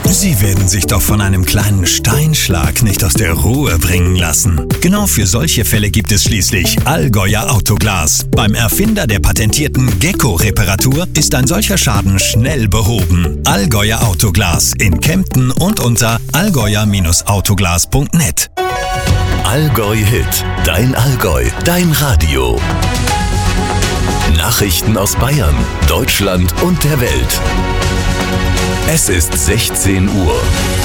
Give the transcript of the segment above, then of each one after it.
Sie werden sich doch von einem kleinen Steinschlag nicht aus der Ruhe bringen lassen. Genau für solche Fälle gibt es schließlich Allgäuer Autoglas. Beim Erfinder der patentierten Gecko-Reparatur ist ein solcher Schaden schnell behoben. Allgäuer Autoglas in Kempten und unter allgäuer-autoglas.net. Allgäu Hit, dein Allgäu, dein Radio. Nachrichten aus Bayern, Deutschland und der Welt. Es ist 16 Uhr.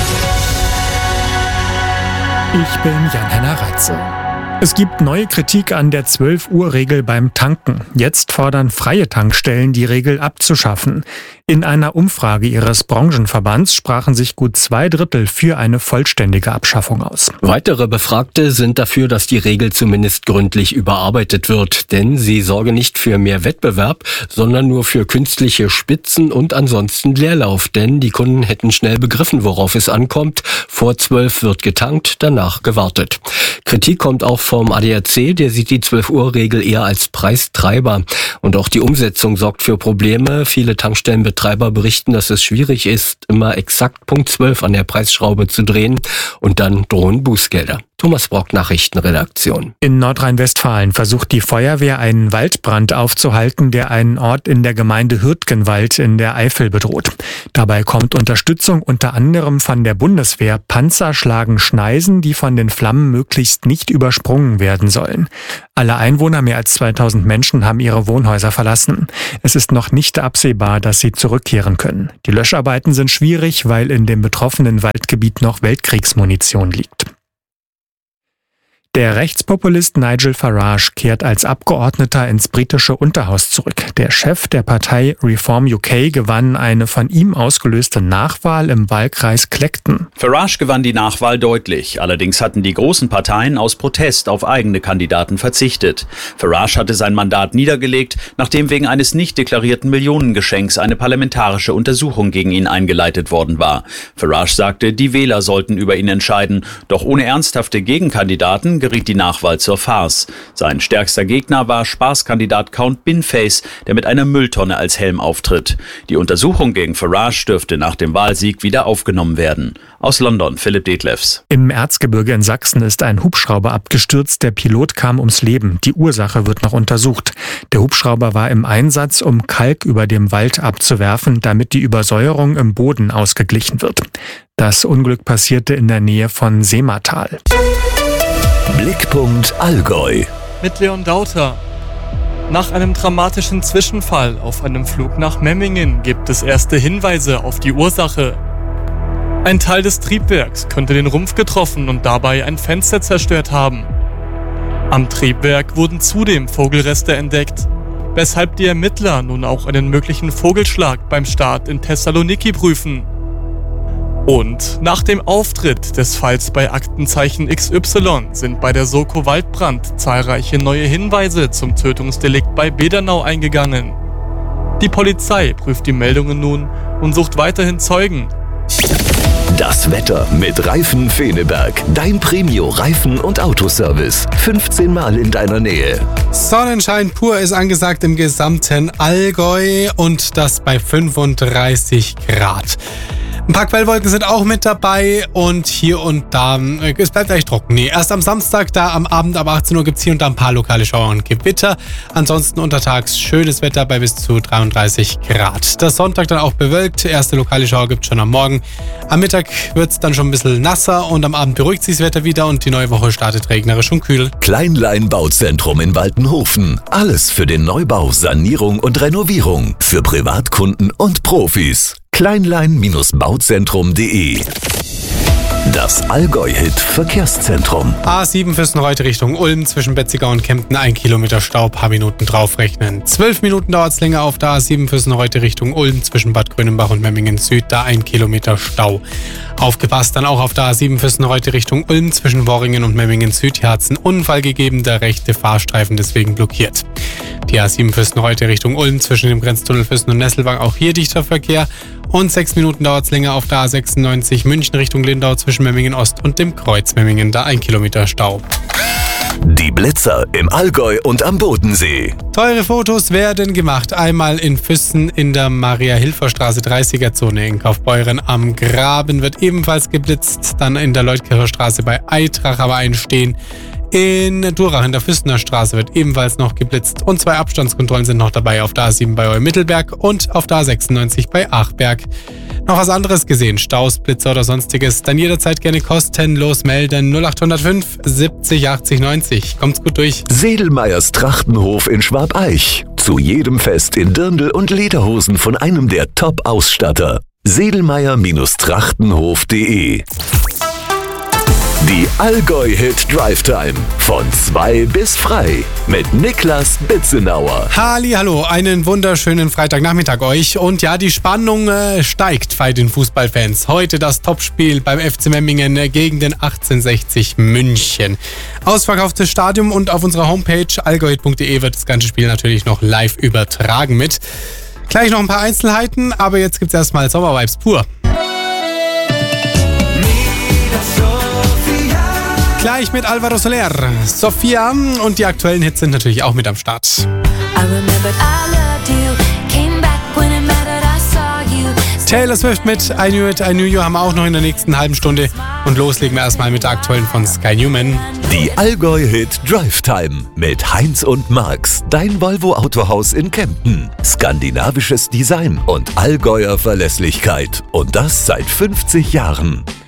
Ich bin Jan-Henner Reitze. Es gibt neue Kritik an der 12-Uhr-Regel beim Tanken. Jetzt fordern freie Tankstellen, die Regel abzuschaffen. In einer Umfrage ihres Branchenverbands sprachen sich gut 2/3 für eine vollständige Abschaffung aus. Weitere Befragte sind dafür, dass die Regel zumindest gründlich überarbeitet wird. Denn sie sorge nicht für mehr Wettbewerb, sondern nur für künstliche Spitzen und ansonsten Leerlauf. Denn die Kunden hätten schnell begriffen, worauf es ankommt. Vor 12 wird getankt, danach gewartet. Kritik kommt auch vom ADAC, der sieht die 12-Uhr-Regel eher als Preistreiber. Und auch die Umsetzung sorgt für Probleme. Viele Tankstellenbetreiber berichten, dass es schwierig ist, immer exakt Punkt 12 an der Preisschraube zu drehen. Und dann drohen Bußgelder. Thomas Brock, Nachrichtenredaktion. In Nordrhein-Westfalen versucht die Feuerwehr, einen Waldbrand aufzuhalten, der einen Ort in der Gemeinde Hürtgenwald in der Eifel bedroht. Dabei kommt Unterstützung unter anderem von der Bundeswehr. Panzer schlagen Schneisen, die von den Flammen möglichst nicht übersprungen werden sollen. Alle Einwohner, mehr als 2000 Menschen, haben ihre Wohnhäuser verlassen. Es ist noch nicht absehbar, dass sie zurückkehren können. Die Löscharbeiten sind schwierig, weil in dem betroffenen Waldgebiet noch Weltkriegsmunition liegt. Der Rechtspopulist Nigel Farage kehrt als Abgeordneter ins britische Unterhaus zurück. Der Chef der Partei Reform UK gewann eine von ihm ausgelöste Nachwahl im Wahlkreis Clacton. Farage gewann die Nachwahl deutlich. Allerdings hatten die großen Parteien aus Protest auf eigene Kandidaten verzichtet. Farage hatte sein Mandat niedergelegt, nachdem wegen eines nicht deklarierten Millionengeschenks eine parlamentarische Untersuchung gegen ihn eingeleitet worden war. Farage sagte, die Wähler sollten über ihn entscheiden. Doch ohne ernsthafte Gegenkandidaten geriet die Nachwahl zur Farce. Sein stärkster Gegner war Spaßkandidat Count Binface, der mit einer Mülltonne als Helm auftritt. Die Untersuchung gegen Farage dürfte nach dem Wahlsieg wieder aufgenommen werden. Aus London, Philipp Detlefs. Im Erzgebirge in Sachsen ist ein Hubschrauber abgestürzt. Der Pilot kam ums Leben. Die Ursache wird noch untersucht. Der Hubschrauber war im Einsatz, um Kalk über dem Wald abzuwerfen, damit die Übersäuerung im Boden ausgeglichen wird. Das Unglück passierte in der Nähe von Seematal. Blickpunkt Allgäu. Mit Leon Dauter. Nach einem dramatischen Zwischenfall auf einem Flug nach Memmingen gibt es erste Hinweise auf die Ursache. Ein Teil des Triebwerks könnte den Rumpf getroffen und dabei ein Fenster zerstört haben. Am Triebwerk wurden zudem Vogelreste entdeckt, weshalb die Ermittler nun auch einen möglichen Vogelschlag beim Start in Thessaloniki prüfen. Und nach dem Auftritt des Falls bei Aktenzeichen XY sind bei der Soko Waldbrand zahlreiche neue Hinweise zum Tötungsdelikt bei Bedernau eingegangen. Die Polizei prüft die Meldungen nun und sucht weiterhin Zeugen. Das Wetter mit Reifen Feneberg. Dein Premio-Reifen- und Autoservice. 15 Mal in deiner Nähe. Sonnenschein pur ist angesagt im gesamten Allgäu und das bei 35 Grad. Ein paar Quellwolken sind auch mit dabei und hier und da, es bleibt eigentlich trocken. Nee, erst am Samstag, da am Abend ab 18 Uhr gibt es hier und da ein paar lokale Schauer und Gewitter. Ansonsten untertags schönes Wetter bei bis zu 33 Grad. Das Sonntag dann auch bewölkt. Erste lokale Schauer gibt es schon am Morgen. Am Mittag wird es dann schon ein bisschen nasser und am Abend beruhigt sich das Wetter wieder und die neue Woche startet regnerisch und kühl. Kleinlein Bauzentrum in Waltenhofen. Alles für den Neubau, Sanierung und Renovierung. Für Privatkunden und Profis. Kleinlein-bauzentrum.de. Das Allgäu-Hit Verkehrszentrum. A7 Fürstenreuth Richtung Ulm zwischen Betzigau und Kempten 1 Kilometer Stau, paar Minuten draufrechnen. 12 Minuten dauert es länger auf der A7 Fürstenreuth Richtung Ulm zwischen Bad Grönenbach und Memmingen Süd, da 1 Kilometer Stau. Aufgepasst dann auch auf der A7 Fürstenreuth Richtung Ulm zwischen Worringen und Memmingen Süd. Hier hat es einen Unfall gegeben, der rechte Fahrstreifen deswegen blockiert. Die A7 Fürstenreuth Richtung Ulm zwischen dem Grenztunnel Fürsten und Nesselwang, auch hier dichter Verkehr. Und 6 Minuten dauert es länger auf der A96 München Richtung Lindau zwischen Memmingen Ost und dem Kreuz Memmingen, da 1 Kilometer Stau. Die Blitzer im Allgäu und am Bodensee. Teure Fotos werden gemacht. Einmal in Füssen in der Maria-Hilfer-Straße 30er-Zone in Kaufbeuren am Graben wird ebenfalls geblitzt. Dann in der Leutkircher Straße bei Eitrach am Einstehen. In Durach in der Füssener Straße wird ebenfalls noch geblitzt. Und 2 Abstandskontrollen sind noch dabei auf der A7 bei Mittelberg und auf der A96 bei Achberg. Noch was anderes gesehen, Staus, Blitzer oder sonstiges, dann jederzeit gerne kostenlos melden. 0805 70 80 90. Kommt's gut durch. Sedelmeyers Trachtenhof in Schwabeich. Zu jedem Fest in Dirndl und Lederhosen von einem der Top-Ausstatter. Sedelmeyer-Trachtenhof.de. Die Allgäu-Hit Drive Time von 2 bis frei mit Niklas Bitzenauer. Hallo, einen wunderschönen Freitagnachmittag euch. Und ja, die Spannung steigt bei den Fußballfans. Heute das Topspiel beim FC Memmingen gegen den 1860 München. Ausverkauftes Stadion und auf unserer Homepage allgäu.de wird das ganze Spiel natürlich noch live übertragen mit. Gleich noch ein paar Einzelheiten, aber jetzt gibt's erstmal Sommervibes pur. Gleich mit Alvaro Soler, Sophia und die aktuellen Hits sind natürlich auch mit am Start. Taylor Swift mit I Knew It, I Knew You haben wir auch noch in der nächsten halben Stunde. Und loslegen wir erstmal mit der aktuellen von Sky Newman. Die Allgäu-Hit Drive Time mit Heinz und Marx, dein Volvo Autohaus in Kempten. Skandinavisches Design und Allgäuer Verlässlichkeit. Und das seit 50 Jahren.